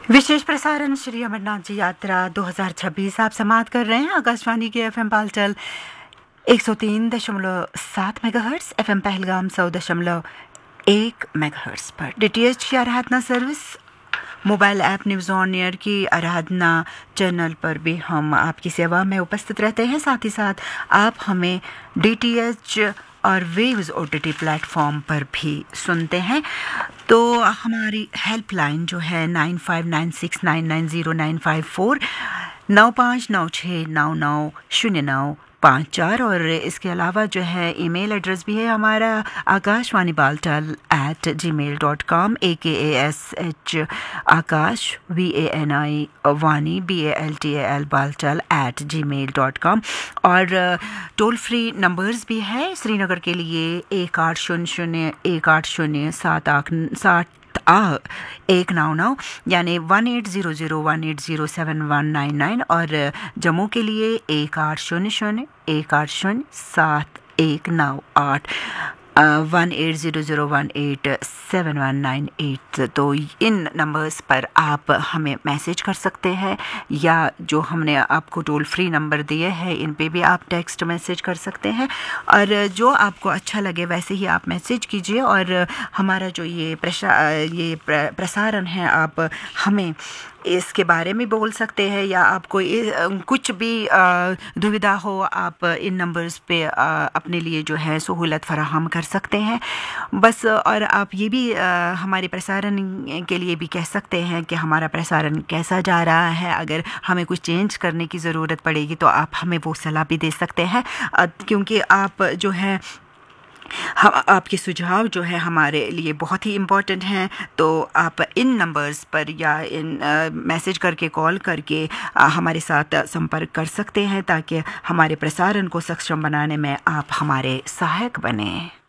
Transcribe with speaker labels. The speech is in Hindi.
Speaker 1: विशेष प्रसारण श्री अमरनाथ जी यात्रा 2026 आप समाप्त कर रहे हैं आकाशवाणी के FM पालचल 103.7 megahertz, FM Pahalgam 100.1 megahertz पर डीटीएच की आराधना service, mobile app news on air की आराधना चैनल पर भी हम आपकी सेवा में उपस्थित रहते हैं। साथ ही साथ आप हमें डीटीएच और वेव्स ओटीटी प्लेटफॉर्म पर भी सुनते हैं। तो हमारी हेल्पलाइन जो है 9596990954 9596990954 और इसके अलावा जो है ईमेल एड्रेस भी है हमारा akashvanibaltal@gmail.com AKASH आकाश VANI वानी BALTAL baltal@gmail.com और टोल फ्री नंबर्स भी है श्रीनगर के लिए 1800-199 यानी 1800-180-7199 और जम्मू के लिए 1800-180-7198 18001871198। तो इन नंबर्स पर आप हमें मैसेज कर सकते हैं या जो हमने आपको टोल फ्री नंबर दिए हैं इन पे भी आप टेक्स्ट मैसेज कर सकते हैं और जो आपको अच्छा लगे वैसे ही आप मैसेज कीजिए। और हमारा जो ये प्रसारण है आप हमें इसके बारे में बोल सकते हैं या आपको कुछ भी दुविधा हो आप इन नंबर्स पे अपने लिए जो है सहूलत फराहम कर सकते हैं बस। और आप ये भी हमारे प्रसारण के लिए भी कह सकते हैं कि हमारा प्रसारण कैसा जा रहा है, अगर हमें कुछ चेंज करने की ज़रूरत पड़ेगी तो आप हमें वो सलाह भी दे सकते हैं क्योंकि आप जो है आपके सुझाव जो है हमारे लिए बहुत ही इम्पोर्टेंट हैं। तो आप इन नंबर्स पर या इन मैसेज करके कॉल करके हमारे साथ संपर्क कर सकते हैं ताकि हमारे प्रसारण को सक्षम बनाने में आप हमारे सहायक बने।